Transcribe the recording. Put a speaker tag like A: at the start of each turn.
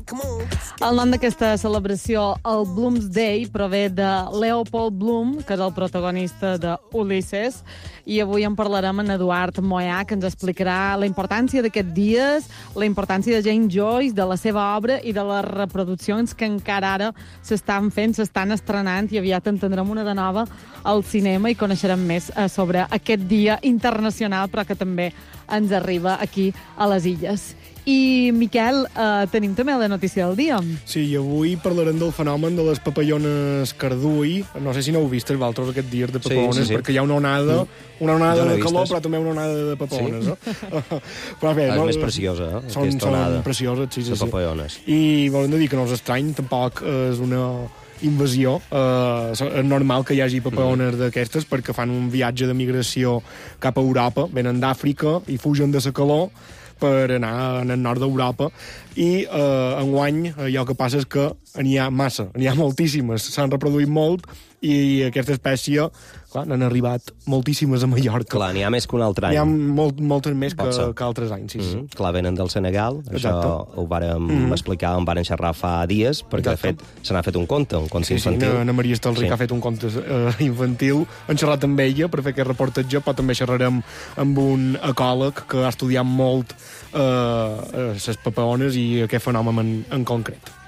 A: El nom d'aquesta celebració, el Bloomsday, prové de Leopold Bloom, que és el protagonista de Ulisses, i avui en parlarem amb Eduard Moyà, que ens explicarà la importància d'aquests dies, la importància de James Joyce, de la seva obra i de les reproduccions que encara ara s'estan fent, s'estan estrenant, i aviat en tindrem una de nova al cinema i coneixerem més sobre aquest dia internacional, però que també ens arriba aquí a les Illes. I, Miquel, tenim també la notícia del dia.
B: Sí, i avui parlarem del fenomen de les papallones cardui. No sé si no heu vist vosaltres aquests dies de papagones, perquè hi ha una onada de calor, però també una onada de papagones. Però bé,
C: és més preciosa, aquesta onada.
B: Són precioses, sí.
C: De papagones.
B: I volem dir que no és estrany, tampoc és una invasió. És normal que hi hagi papagones d'aquestes perquè fan un viatge de migració cap a Europa, venen d'Àfrica i fugen de la calor per anar al nord d'Europa, i enguany allò que passa és que n'hi ha massa, n'hi ha moltíssimes, s'han reproduït molt, i aquesta espècie, clar, n'han arribat moltíssimes a Mallorca.
C: Clar, n'hi ha més que un altre any.
B: N'hi ha moltes més que altres anys, sí.
C: Clar, venen del Senegal,
B: exacte.
C: Això ho vàrem explicar, en vàrem xerrar fa dies, perquè de fet se n'ha fet un conte infantil.
B: Sí, Ana Maria Estelric ha fet un conte infantil, hem xerrat amb ella per fer aquest reportatge, però també xerrarem amb un ecòleg que ha estudiat molt les papagones i aquest fenomen en concret.